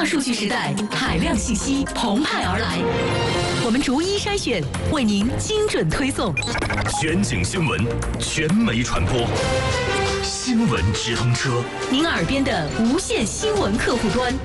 数据时代，海量信息澎湃而来，我们逐一筛选，为您精准推送。 全景新闻，全媒传播，新闻直通车， 您耳边的无线新闻客户端。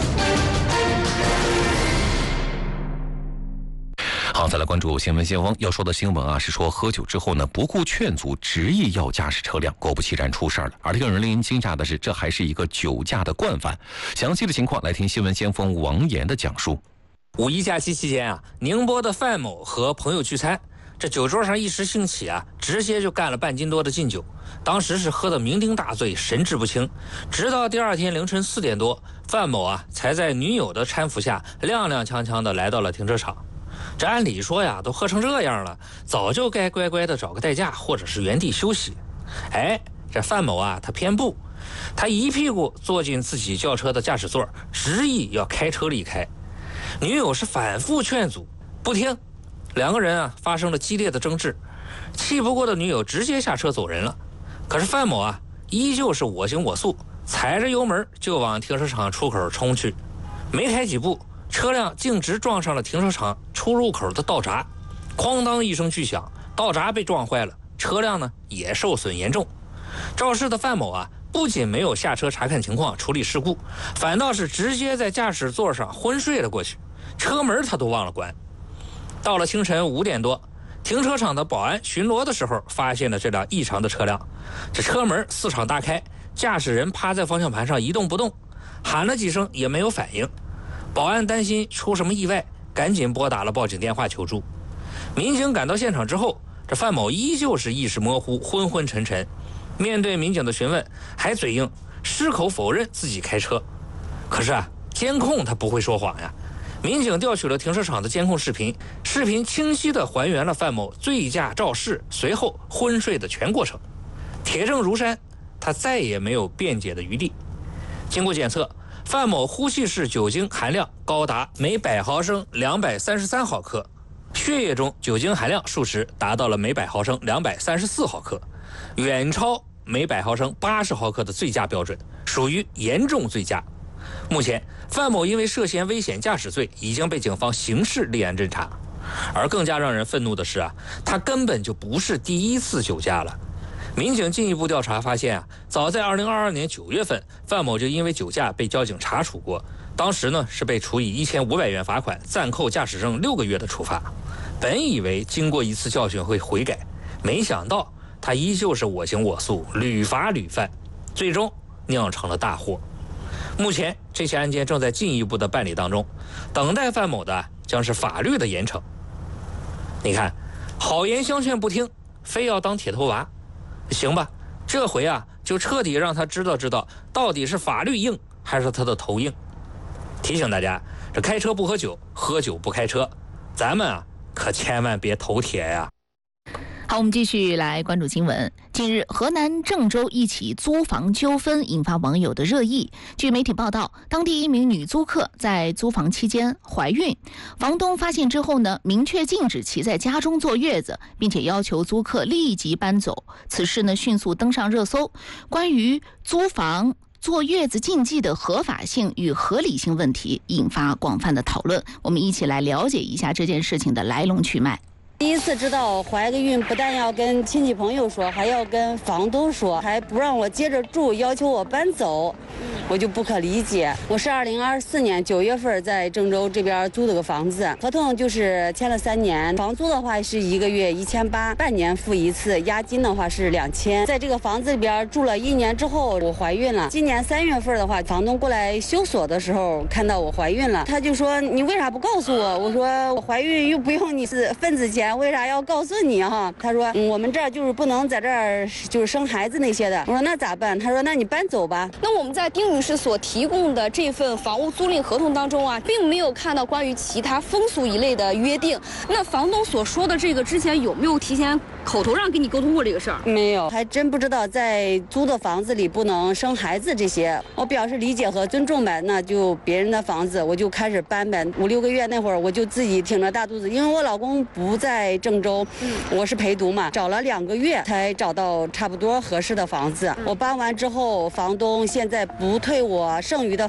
好，再来关注新闻先锋。要说的新闻啊，是说喝酒之后呢，不顾劝阻，执意要驾驶车辆，果不其然出事了。而令人惊讶的是，这还是一个酒驾的惯犯。详细的情况来听新闻先锋王岩的讲述。 五一假期期间啊，宁波的范某和朋友聚餐，这酒桌上一时兴起啊，直接就干了半斤多的禁酒。当时是喝得酩酊大醉，神志不清。直到第二天凌晨4点多，范某啊才在女友的搀扶下，踉踉跄跄的来到了停车场。这按理说呀，都喝成这样了，早就该乖乖的找个代驾或者是原地休息。哎，这范某啊，他偏不，他一屁股坐进自己轿车的驾驶座，执意要开车离开。女友是反复劝阻，不听，两个人啊发生了激烈的争执。气不过的女友直接下车走人了。可是范某啊，依旧是我行我素，踩着油门就往停车场出口冲去。没开几步，车辆径直撞上了停车场出入口的道闸，哐当一声巨响，道闸被撞坏了，车辆呢也受损严重。肇事的范某啊，不仅没有下车查看情况处理事故，反倒是直接在驾驶座上昏睡了过去，车门他都忘了关。到了清晨5点多，停车场的保安巡逻的时候，发现了这辆异常的车辆。这车门4敞大开，驾驶人趴在方向盘上一动不动，喊了几声也没有反应。保安担心出什么意外，赶紧拨打了报警电话求助。民警赶到现场之后，这范某依旧是意识模糊，昏昏沉沉。面对民警的询问，还嘴硬，矢口否认自己开车。可是啊，监控他不会说谎呀。民警调取了停车场的监控视频，视频清晰地还原了范某醉驾肇事，随后昏睡的全过程，铁证如山，他再也没有辩解的余地。经过检测，范某呼气式酒精含量高达每100毫升233毫克，血液中酒精含量数值达到了每100毫升234毫克，远超每100毫升80毫克的醉驾标准，属于严重醉驾。目前，范某因为涉嫌危险驾驶罪，已经被警方刑事立案侦查。而更加让人愤怒的是啊，他根本就不是第一次酒驾了。民警进一步调查发现啊，早在2022年9月份，范某就因为酒驾被交警查处过，当时呢是被处以1500元罚款、暂扣驾驶证6个月的处罚。本以为经过一次教训会悔改，没想到他依旧是我行我素，屡罚屡犯，最终酿成了大祸。目前这起案件正在进一步的办理当中，等待范某的将是法律的严惩。你看，好言相劝不听，非要当铁头娃，行吧，这回啊就彻底让他知道到底是法律硬还是他的头硬。提醒大家，这开车不喝酒，喝酒不开车，咱们啊可千万别头铁呀。 好，我们继续来关注新闻。近日，河南郑州一起租房纠纷引发网友的热议。据媒体报道，当地一名女租客在租房期间怀孕，房东发现之后呢，明确禁止其在家中坐月子，并且要求租客立即搬走。此事呢，迅速登上热搜。关于租房坐月子禁忌的合法性与合理性问题，引发广泛的讨论。我们一起来了解一下这件事情的来龙去脉。 第一次知道怀个孕，不但要跟亲戚朋友说，还要跟房东说，还不让我接着住，要求我搬走，我就不可理解。我是2024年9月份在郑州这边租的个房子，合同就是签了3年，房租的话是1个月1800，半年付一次，押金的话是2000。在这个房子里边住了1年之后，我怀孕了。今年3月份的话，房东过来修锁的时候看到我怀孕了，他就说你为啥不告诉我？我说我怀孕又不用你是份子钱，为啥要告诉你哈？他说我们这儿就是不能在这儿就是生孩子那些的。我说那咋办？他说那你搬走吧。 那我们在丁女士所提供的这份房屋租赁合同当中啊，并没有看到关于其他风俗一类的约定。那房东所说的这个之前有没有提前口头上跟你沟通过这个事儿？ 没有，还真不知道在租的房子里不能生孩子这些。我表示理解和尊重呗，那就别人的房子我就开始搬呗。5、6个月那会儿我就自己挺着大肚子，因为我老公不在郑州，我是陪读嘛，找了2个月才找到差不多合适的房子。我搬完之后，房东现在不退我剩余的